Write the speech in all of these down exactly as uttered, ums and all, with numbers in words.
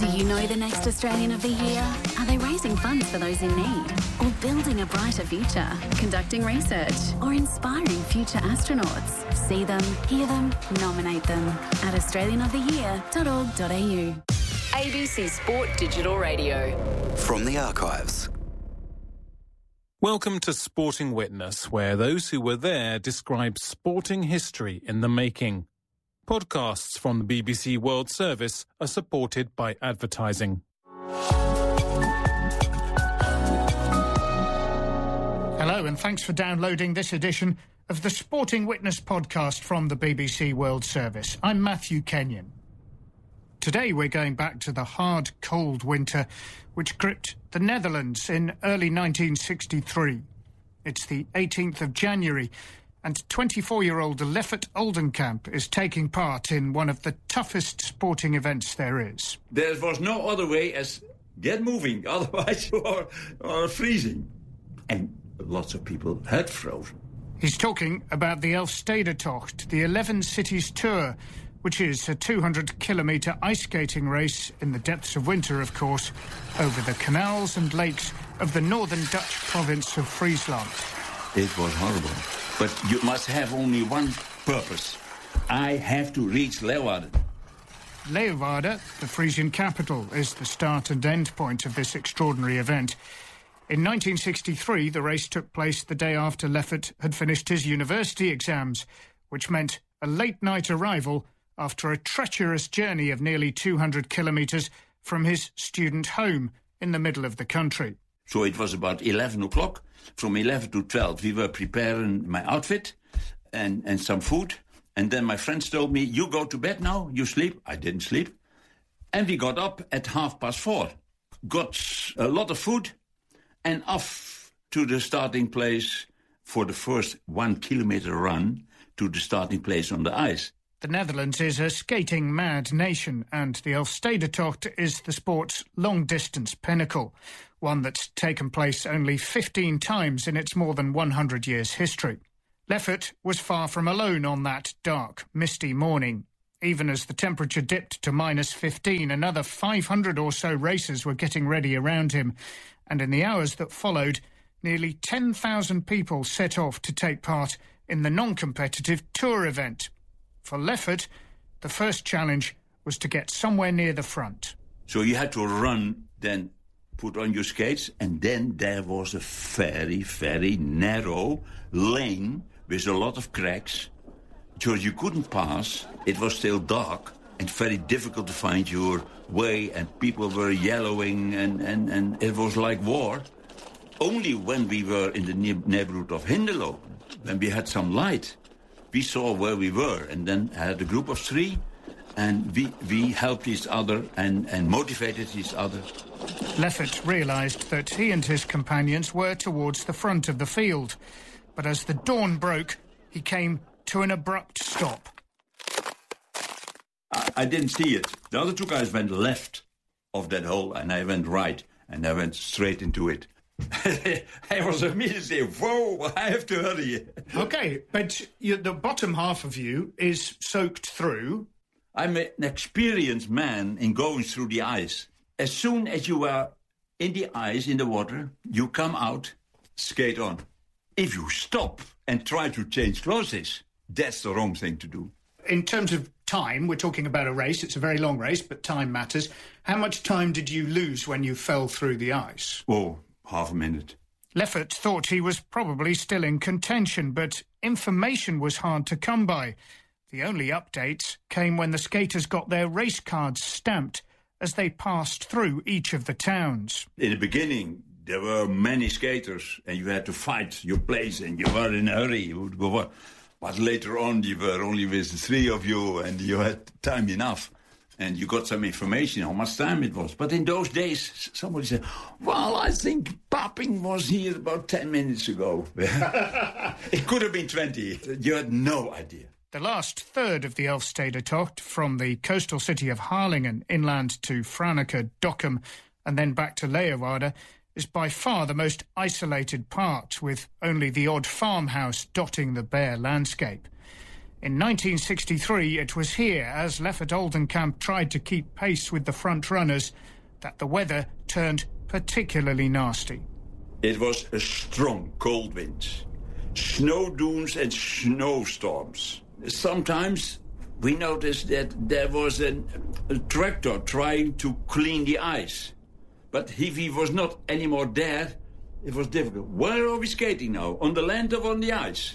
Do you know the next Australian of the Year? Are they raising funds for those in need? Or building a brighter future? Conducting research? Or inspiring future astronauts? See them, hear them, nominate them at australian of the year dot org dot a u. A B C Sport Digital Radio. From the archives. Welcome to Sporting Witness, where those who were there describe sporting history in the making. Podcasts from the B B C World Service are supported by advertising. Hello, and thanks for downloading this edition of the Sporting Witness podcast from the B B C World Service. I'm Matthew Kenyon. Today we're going back to the hard, cold winter which gripped the Netherlands in early nineteen sixty-three. It's the eighteenth of January, and twenty-four-year-old Leffert Oldenkamp is taking part in one of the toughest sporting events there is. There was no other way as get moving, otherwise you are, are freezing. And lots of people had frozen. He's talking about the Elfstedentocht, the eleven Cities Tour, which is a two hundred kilometre ice skating race in the depths of winter, of course, over the canals and lakes of the northern Dutch province of Friesland. It was horrible. But you must have only one purpose. I have to reach Leeuwarden. Leeuwarden, the Frisian capital, is the start and end point of this extraordinary event. In nineteen sixty-three, the race took place the day after Leffert had finished his university exams, which meant a late-night arrival after a treacherous journey of nearly two hundred kilometres from his student home in the middle of the country. So it was about eleven o'clock. From eleven to twelve, we were preparing my outfit and, and some food. And then my friends told me, you go to bed now, you sleep. I didn't sleep. And we got up at half past four. Got a lot of food and off to the starting place for the first one kilometre run to the starting place on the ice. The Netherlands is a skating-mad nation, and the Elfstedentocht is the sport's long-distance pinnacle, one that's taken place only fifteen times in its more than one hundred years history. Leffert was far from alone on that dark, misty morning. Even as the temperature dipped to minus fifteen, another five hundred or so racers were getting ready around him, and in the hours that followed, nearly ten thousand people set off to take part in the non-competitive tour event. For Leffert, the first challenge was to get somewhere near the front. So you had to run, then put on your skates, and then there was a very, very narrow lane with a lot of cracks, so you couldn't pass. It was still dark and very difficult to find your way, and people were yellowing, and, and, and it was like war. Only when we were in the neighborhood of Hindelo, when we had some light, we saw where we were, and then had a group of three, and we, we helped each other and, and motivated each other. Leffert realised that he and his companions were towards the front of the field, but as the dawn broke, he came to an abrupt stop. I, I didn't see it. The other two guys went left of that hole, and I went right, and I went straight into it. I was immediately, whoa, I have to hurry. OK, but you, the bottom half of you is soaked through. I'm an experienced man in going through the ice. As soon as you are in the ice, in the water, you come out, skate on. If you stop and try to change clothes, that's the wrong thing to do. In terms of time, we're talking about a race. It's a very long race, but time matters. How much time did you lose when you fell through the ice? Oh, half a minute. Leffert thought he was probably still in contention, but information was hard to come by. The only updates came when the skaters got their race cards stamped as they passed through each of the towns. In the beginning, there were many skaters, and you had to fight your place, and you were in a hurry. You would go on. But later on, you were only with the three of you, and you had time enough. And you got some information how much time it was. But in those days, somebody said, well, I think Paping was here about ten minutes ago. It could have been twenty. You had no idea. The last third of the Elfstedentocht, from the coastal city of Harlingen inland to Franeker, Dokkum, and then back to Leeuwarden, is by far the most isolated part, with only the odd farmhouse dotting the bare landscape. In nineteen sixty-three, it was here, as Leffert Oldenkamp tried to keep pace with the front runners, that the weather turned particularly nasty. It was a strong cold wind, snow dunes and snowstorms. Sometimes we noticed that there was an, a tractor trying to clean the ice. But if he was not anymore there, it was difficult. Where are we skating now? On the land or on the ice?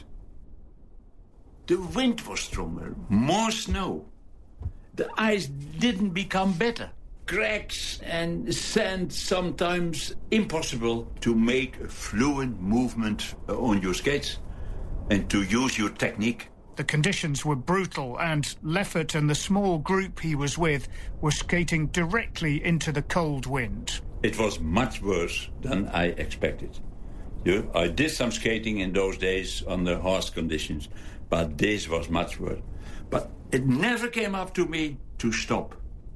The wind was stronger, more snow. The ice didn't become better. Cracks and sand, sometimes impossible to make a fluent movement on your skates and to use your technique. The conditions were brutal, and Leffert and the small group he was with were skating directly into the cold wind. It was much worse than I expected. Yeah, I did some skating in those days under harsh conditions, but this was much worse. But it never came up to me to stop.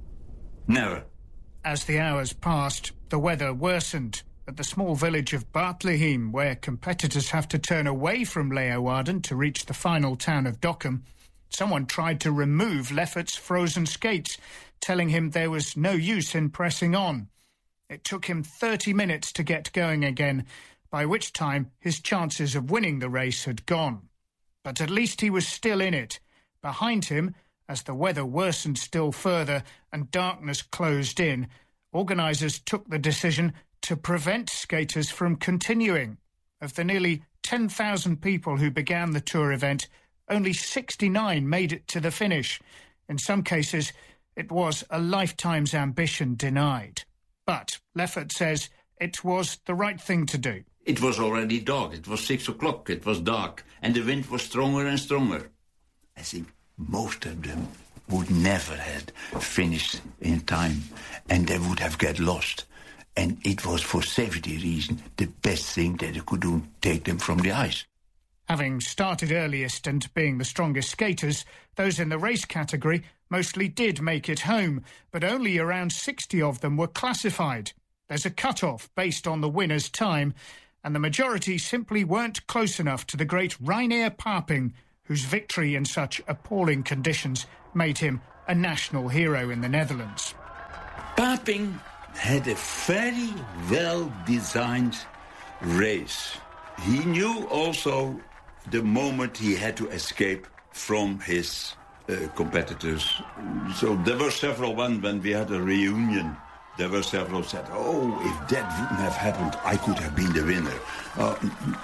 Never. As the hours passed, the weather worsened. At the small village of Bartleheim, where competitors have to turn away from Leeuwarden to reach the final town of Dokkum, someone tried to remove Leffert's frozen skates, telling him there was no use in pressing on. It took him thirty minutes to get going again, by which time his chances of winning the race had gone. But at least he was still in it. Behind him, as the weather worsened still further and darkness closed in, organisers took the decision to prevent skaters from continuing. Of the nearly ten thousand people who began the tour event, only sixty-nine made it to the finish. In some cases, it was a lifetime's ambition denied. But Leffert says it was the right thing to do. It was already dark. It was six o'clock. It was dark. And the wind was stronger and stronger. I think most of them would never have finished in time, and they would have got lost. And it was, for safety reasons, the best thing that they could do, take them from the ice. Having started earliest and being the strongest skaters, those in the race category mostly did make it home, but only around sixty of them were classified. There's a cut-off based on the winner's time, and the majority simply weren't close enough to the great Reinier Paping, whose victory in such appalling conditions made him a national hero in the Netherlands. Paping had a very well-designed race. He knew also the moment he had to escape from his uh, competitors. So there were several ones when we had a reunion. There were several said, oh, if that wouldn't have happened, I could have been the winner. Uh,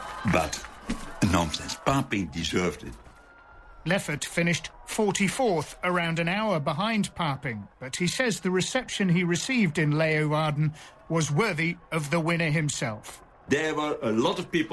but nonsense. Paping deserved it. Leffert finished forty-fourth, around an hour behind Paping, but he says the reception he received in Leeuwarden was worthy of the winner himself. There were a lot of people